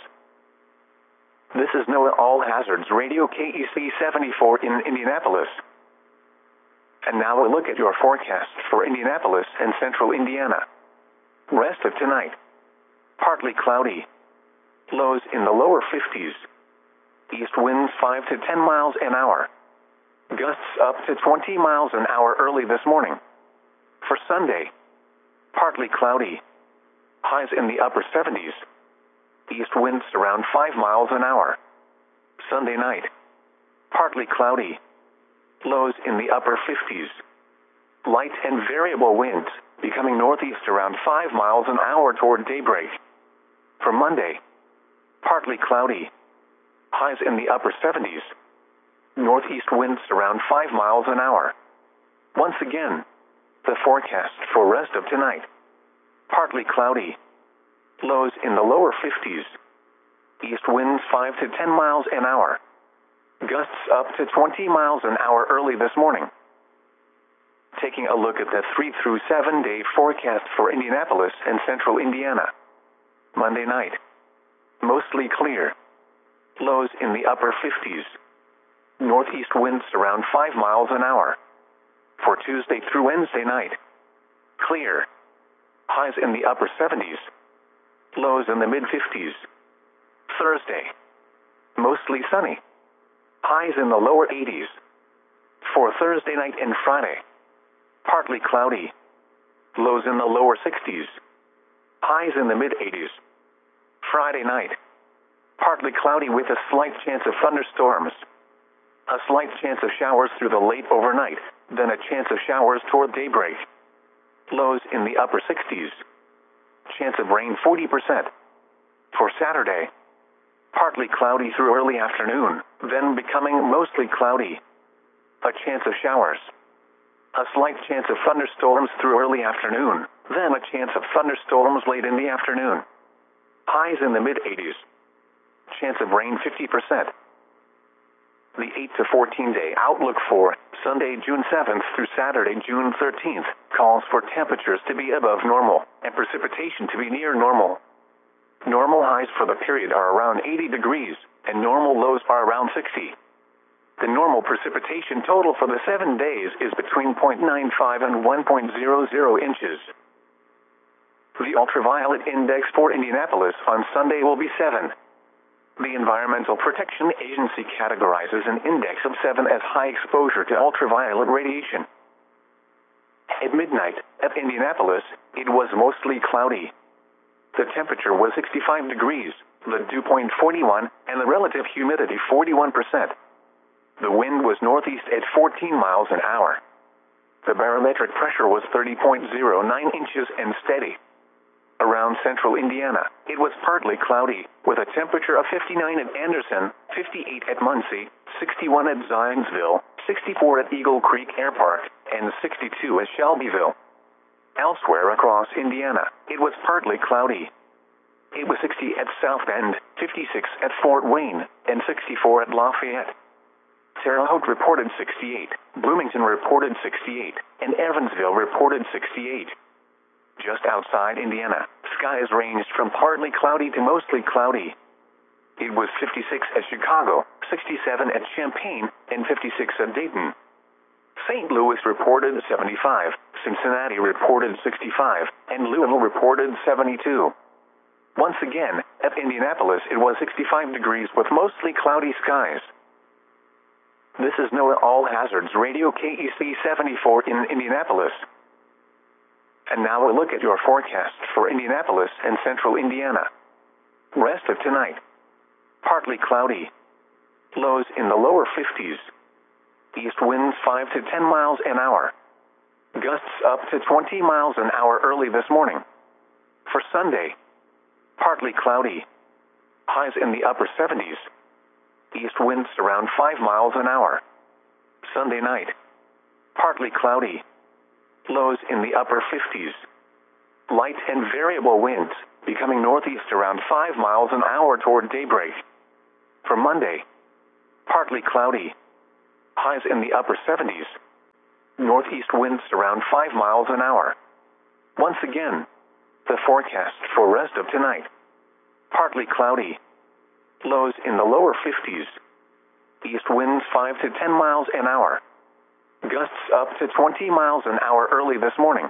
This is NOAA All Hazards Radio KEC 74 in Indianapolis. And now a look at your forecast for Indianapolis and central Indiana. Rest of tonight. Partly cloudy. Lows in the lower 50s. East winds 5 to 10 miles an hour. Gusts up to 20 miles an hour early this morning. For Sunday, partly cloudy. Highs in the upper 70s. East winds around 5 miles an hour. Sunday night, partly cloudy. Lows in the upper 50s. Light and variable winds, becoming northeast around 5 miles an hour toward daybreak. For Monday, partly cloudy. Highs in the upper 70s. Northeast winds around 5 miles an hour. Once again, the forecast for rest of tonight. Partly cloudy. Lows in the lower 50s. East winds 5 to 10 miles an hour. Gusts up to 20 miles an hour early this morning. Taking a look at the 3 through 7 day forecast for Indianapolis and central Indiana. Monday night. Mostly clear. Lows in the upper 50s. Northeast winds around 5 miles an hour. For Tuesday through Wednesday night. Clear. Highs in the upper 70s. Lows in the mid-50s. Thursday. Mostly sunny. Highs in the lower 80s. For Thursday night and Friday. Partly cloudy. Lows in the lower 60s. Highs in the mid-80s. Friday night. Partly cloudy with a slight chance of thunderstorms. A slight chance of showers through the late overnight, then a chance of showers toward daybreak. Lows in the upper 60s. Chance of rain 40%. For Saturday, partly cloudy through early afternoon, then becoming mostly cloudy. A chance of showers. A slight chance of thunderstorms through early afternoon, then a chance of thunderstorms late in the afternoon. Highs in the mid-80s. Chance of rain 50%. The 8 to 14 day outlook for Sunday, June 7th through Saturday, June 13th, calls for temperatures to be above normal and precipitation to be near normal. Normal highs for the period are around 80 degrees, and normal lows are around 60. The normal precipitation total for the 7 days is between 0.95 and 1.00 inches. The ultraviolet index for Indianapolis on Sunday will be 7. The Environmental Protection Agency categorizes an index of 7 as high exposure to ultraviolet radiation. At midnight, at Indianapolis, it was mostly cloudy. The temperature was 65 degrees, the dew point 41, and the relative humidity 41%. The wind was northeast at 14 miles an hour. The barometric pressure was 30.09 inches and steady. Around central Indiana, it was partly cloudy, with a temperature of 59 at Anderson, 58 at Muncie, 61 at Zionsville, 64 at Eagle Creek Air Park, and 62 at Shelbyville. Elsewhere across Indiana, it was partly cloudy. It was 60 at South Bend, 56 at Fort Wayne, and 64 at Lafayette. Terre Haute reported 68, Bloomington reported 68, and Evansville reported 68. Just outside Indiana, skies ranged from partly cloudy to mostly cloudy. It was 56 at Chicago, 67 at Champaign, and 56 at Dayton. St. Louis reported 75, Cincinnati reported 65, and Louisville reported 72. Once again, at Indianapolis it was 65 degrees with mostly cloudy skies. This is NOAA All Hazards Radio KEC 74 in Indianapolis. And now a look at your forecast for Indianapolis and central Indiana. Rest of tonight. Partly cloudy. Lows in the lower 50s. East winds 5 to 10 miles an hour. Gusts up to 20 miles an hour early this morning. For Sunday, partly cloudy. Highs in the upper 70s. East winds around 5 miles an hour. Sunday night, partly cloudy. Lows in the upper 50s. Light and variable winds, becoming northeast around 5 miles an hour toward daybreak. For Monday, partly cloudy. Highs in the upper 70s. Northeast winds around 5 miles an hour. Once again, the forecast for rest of tonight. Partly cloudy. Lows in the lower 50s. East winds 5 to 10 miles an hour. Gusts up to 20 miles an hour early this morning.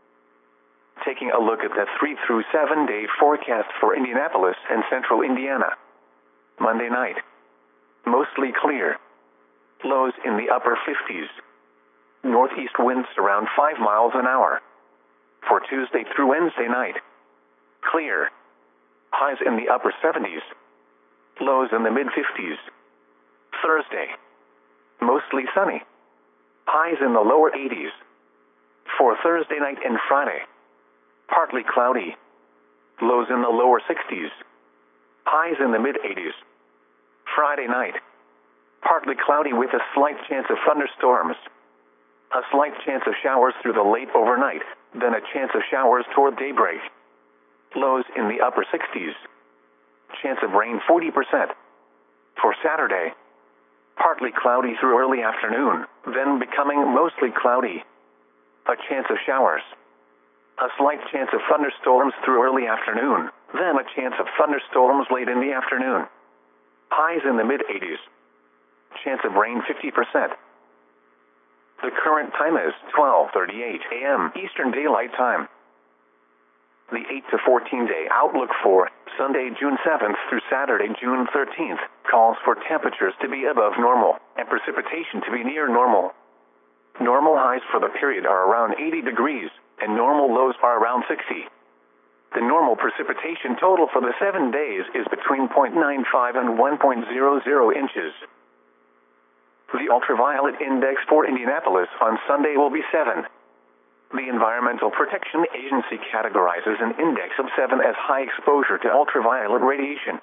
Taking a look at the 3 through 7 day forecast for Indianapolis and central Indiana. Monday night. Mostly clear. Lows in the upper 50s. Northeast winds around 5 miles an hour. For Tuesday through Wednesday night. Clear. Highs in the upper 70s. Lows in the mid-50s. Thursday. Mostly sunny. Highs in the lower 80s. For Thursday night and Friday. Partly cloudy. Lows in the lower 60s. Highs in the mid-80s. Friday night. Partly cloudy with a slight chance of thunderstorms. A slight chance of showers through the late overnight, then a chance of showers toward daybreak. Lows in the upper 60s. Chance of rain 40%. For Saturday, partly cloudy through early afternoon, then becoming mostly cloudy. A chance of showers. A slight chance of thunderstorms through early afternoon, then a chance of thunderstorms late in the afternoon. Highs in the mid-80s. Chance of rain 50%. The current time is 12:38 a.m. Eastern Daylight Time. The 8 to 14 day outlook for Sunday, June 7th through Saturday, June 13th, calls for temperatures to be above normal and precipitation to be near normal. Normal highs for the period are around 80 degrees, and normal lows are around 60. The normal precipitation total for the 7 days is between 0.95 and 1.00 inches. The ultraviolet index for Indianapolis on Sunday will be 7. The Environmental Protection Agency categorizes an index of 7 as high exposure to ultraviolet radiation.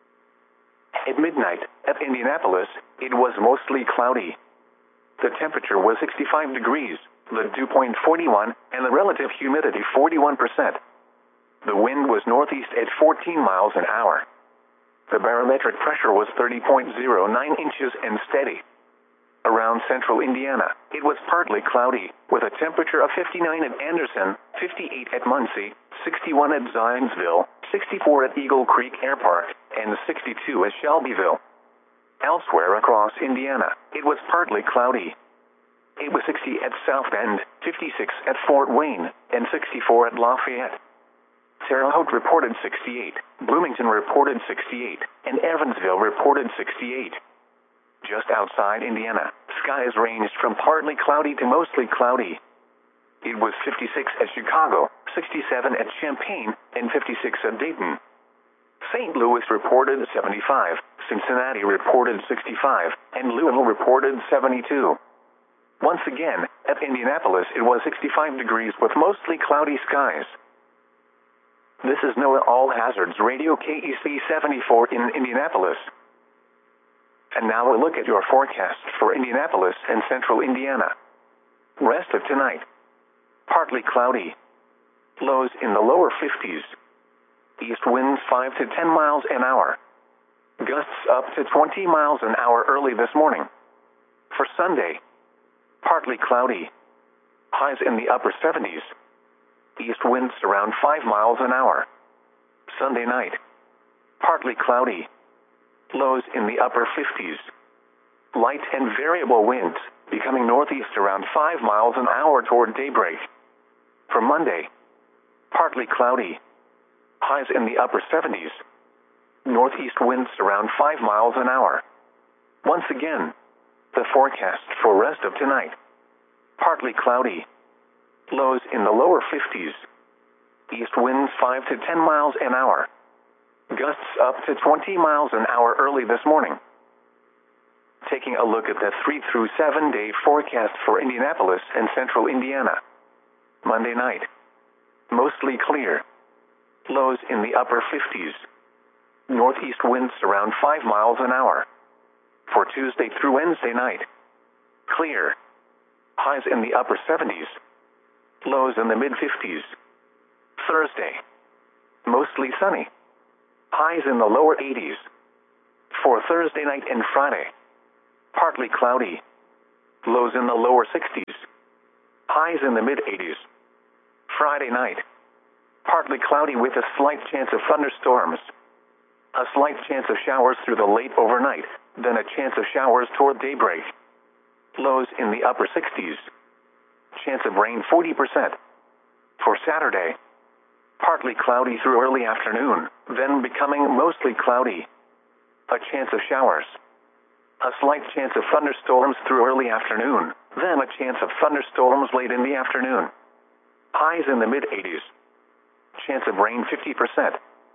At midnight, at Indianapolis, it was mostly cloudy. The temperature was 65 degrees, the dew point 41, and the relative humidity 41%. The wind was northeast at 14 miles an hour. The barometric pressure was 30.09 inches and steady. Around central Indiana, it was partly cloudy, with a temperature of 59 at Anderson, 58 at Muncie, 61 at Zionsville, 64 at Eagle Creek Air Park, and 62 at Shelbyville. Elsewhere across Indiana, it was partly cloudy. It was 60 at South Bend, 56 at Fort Wayne, and 64 at Lafayette. Terre Haute reported 68, Bloomington reported 68, and Evansville reported 68. Just outside Indiana, skies ranged from partly cloudy to mostly cloudy. It was 56 at Chicago, 67 at Champaign, and 56 at Dayton. St. Louis reported 75, Cincinnati reported 65, and Louisville reported 72. Once again, at Indianapolis it was 65 degrees with mostly cloudy skies. This is NOAA All Hazards Radio KEC 74 in Indianapolis. And now a look at your forecast for Indianapolis and central Indiana. Rest of tonight. Partly cloudy. Lows in the lower 50s. East winds 5 to 10 miles an hour. Gusts up to 20 miles an hour early this morning. For Sunday, partly cloudy. Highs in the upper 70s. East winds around 5 miles an hour. Sunday night, partly cloudy. Lows in the upper 50s. Light and variable winds, becoming northeast around 5 miles an hour toward daybreak. For Monday, partly cloudy. Highs in the upper 70s. Northeast winds around 5 miles an hour. Once again, the forecast for rest of tonight. Partly cloudy. Lows in the lower 50s. East winds 5 to 10 miles an hour. Gusts up to 20 miles an hour early this morning. Taking a look at the 3 through 7 day forecast for Indianapolis and central Indiana. Monday night. Mostly clear. Lows in the upper 50s. Northeast winds around 5 miles an hour. For Tuesday through Wednesday night. Clear. Highs in the upper 70s. Lows in the mid-50s. Thursday, mostly sunny. Highs in the lower 80s. For Thursday night and Friday, partly cloudy. Lows in the lower 60s. Highs in the mid-80s. Friday night, partly cloudy with a slight chance of thunderstorms. A slight chance of showers through the late overnight, then a chance of showers toward daybreak. Lows in the upper 60s. Chance of rain 40%. For Saturday, partly cloudy through early afternoon, then becoming mostly cloudy. A chance of showers. A slight chance of thunderstorms through early afternoon, then a chance of thunderstorms late in the afternoon. Highs in the mid-80s. Chance of rain 50%.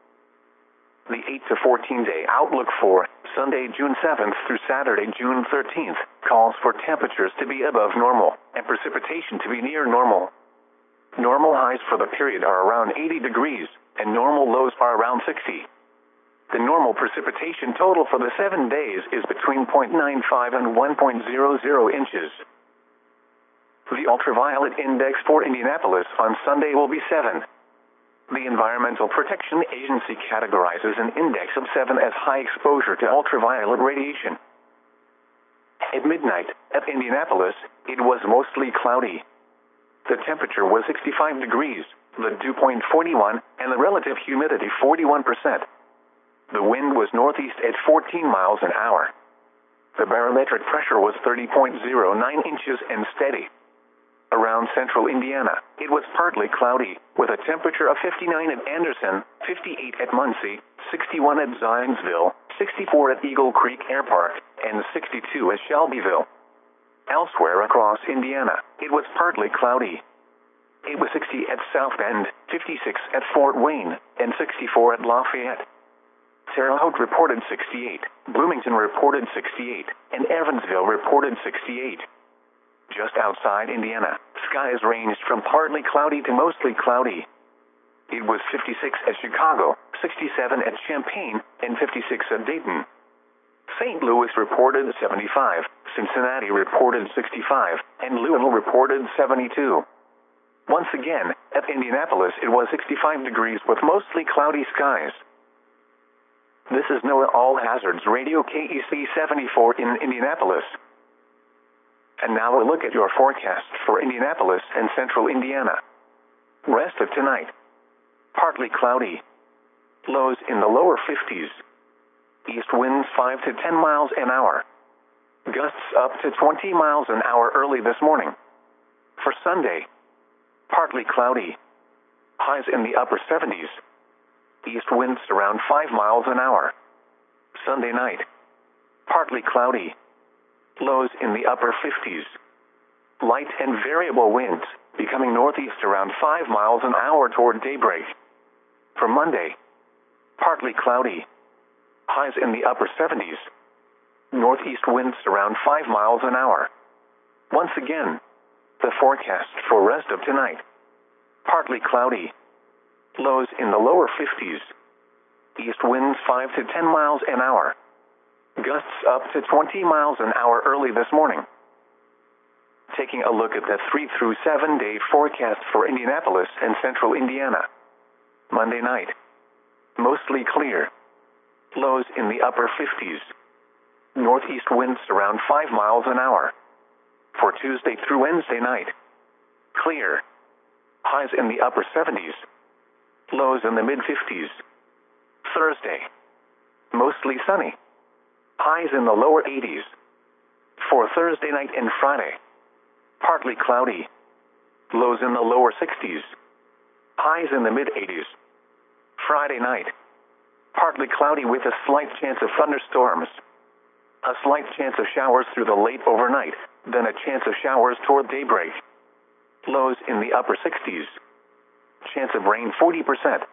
The 8 to 14 day outlook for Sunday, June 7th through Saturday, June 13th, calls for temperatures to be above normal and precipitation to be near normal. Normal highs for the period are around 80 degrees, and normal lows are around 60. The normal precipitation total for the 7 days is between 0.95 and 1.00 inches. The ultraviolet index for Indianapolis on Sunday will be 7. The Environmental Protection Agency categorizes an index of 7 as high exposure to ultraviolet radiation. At midnight, at Indianapolis, it was mostly cloudy. The temperature was 65 degrees, the dew point 41, and the relative humidity 41%. The wind was northeast at 14 miles an hour. The barometric pressure was 30.09 inches and steady. Around central Indiana, it was partly cloudy, with a temperature of 59 at Anderson, 58 at Muncie, 61 at Zionsville, 64 at Eagle Creek Air Park, and 62 at Shelbyville. Elsewhere across Indiana, it was partly cloudy. It was 60 at South Bend, 56 at Fort Wayne, and 64 at Lafayette. Terre Haute reported 68, Bloomington reported 68, and Evansville reported 68. Just outside Indiana, skies ranged from partly cloudy to mostly cloudy. It was 56 at Chicago, 67 at Champaign, and 56 at Dayton. St. Louis reported 75, Cincinnati reported 65, and Louisville reported 72. Once again, at Indianapolis it was 65 degrees with mostly cloudy skies. This is NOAA All Hazards Radio KEC 74 in Indianapolis. And now a look at your forecast for Indianapolis and central Indiana. Rest of tonight. Partly cloudy. Lows in the lower 50s. East winds 5 to 10 miles an hour. Gusts up to 20 miles an hour early this morning. For Sunday, partly cloudy. Highs in the upper 70s. East winds around 5 miles an hour. Sunday night, partly cloudy. Lows in the upper 50s. Light and variable winds, becoming northeast around 5 miles an hour toward daybreak. For Monday, partly cloudy. Highs in the upper 70s. Northeast winds around 5 miles an hour. Once again, the forecast for rest of tonight. Partly cloudy. Lows in the lower 50s. East winds 5 to 10 miles an hour. Gusts up to 20 miles an hour early this morning. Taking a look at the 3 through 7 day forecast for Indianapolis and central Indiana. Monday night, mostly clear. Lows in the upper 50s. Northeast winds around 5 miles an hour. For Tuesday through Wednesday night, clear. Highs in the upper 70s. Lows in the mid-50s. Thursday, mostly sunny. Highs in the lower 80s. For Thursday night and Friday, partly cloudy. Lows in the lower 60s. Highs in the mid-80s. Friday night, partly cloudy with a slight chance of thunderstorms. A slight chance of showers through the late overnight, then a chance of showers toward daybreak. Lows in the upper 60s. Chance of rain 40%.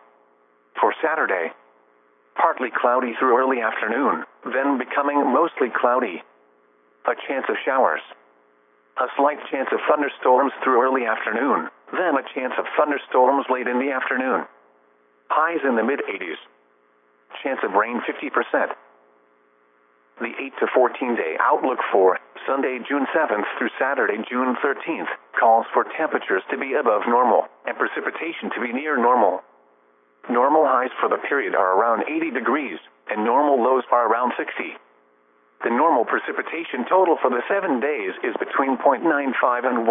For Saturday, partly cloudy through early afternoon, then becoming mostly cloudy. A chance of showers. A slight chance of thunderstorms through early afternoon, then a chance of thunderstorms late in the afternoon. Highs in the mid-80s. Chance of rain 50%. The 8 to 14 day outlook for Sunday, June 7th through Saturday, June 13th, calls for temperatures to be above normal and precipitation to be near normal. Normal highs for the period are around 80 degrees, and normal lows are around 60. The normal precipitation total for the 7 days is between 0.95 and